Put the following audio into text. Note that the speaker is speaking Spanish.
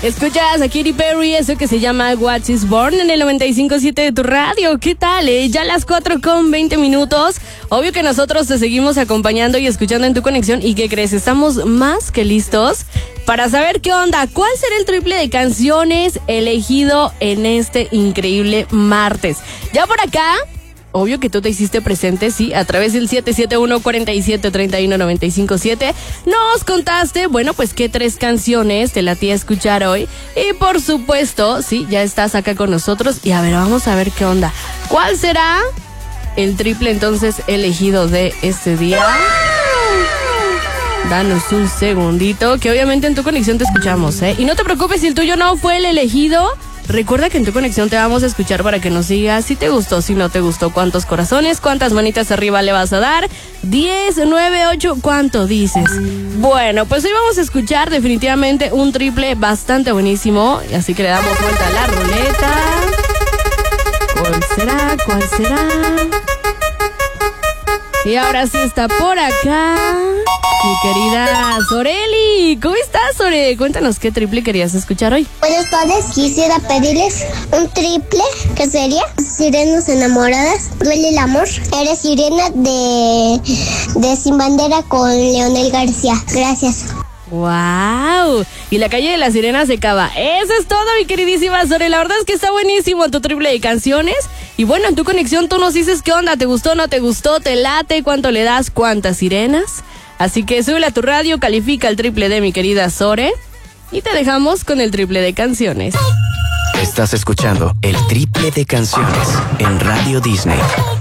Escuchas a Katy Perry, eso que se llama What is Born en el 95.7 de tu radio. ¿Qué tal? Ya las 4:20. Obvio que nosotros te seguimos acompañando y escuchando en tu conexión. ¿Y qué crees? Estamos más que listos para saber qué onda. ¿Cuál será el triple de canciones elegido en este increíble martes? Ya por acá, obvio que tú te hiciste presente, sí, a través del 771-4731-957. Nos contaste, bueno, pues qué 3 canciones te latía escuchar hoy. Y por supuesto, sí, ya estás acá con nosotros. Y a ver, vamos a ver qué onda. ¿Cuál será el triple entonces elegido de este día? Danos un segundito, que obviamente en tu conexión te escuchamos, ¿eh? Y no te preocupes si el tuyo no fue el elegido. Recuerda que en tu conexión te vamos a escuchar para que nos digas si te gustó, si no te gustó, cuántos corazones, cuántas manitas arriba le vas a dar, 10, 9, 8, ¿cuánto dices? Bueno, pues hoy vamos a escuchar definitivamente un triple bastante buenísimo, así que le damos vuelta a la ruleta. ¿Cuál será? ¿Cuál será? Y ahora sí está por acá mi querida Soreli. ¿Cómo estás, Sore? Cuéntanos qué triple querías escuchar hoy. Buenas tardes, quisiera pedirles un triple que sería Sirenas Enamoradas, Duele el Amor. Eres Sirena de Sin Bandera con Leonel García. Gracias. ¡Wow! Y la calle de las sirenas se cava. Eso es todo, mi queridísima Sore. La verdad es que está buenísimo tu triple de canciones. Y bueno, en tu conexión tú nos dices qué onda, ¿te gustó, no te gustó, te late, cuánto le das, cuántas sirenas? Así que súbele a tu radio, califica el triple de mi querida Sore. Y te dejamos con el triple de canciones. Estás escuchando el triple de canciones en Radio Disney.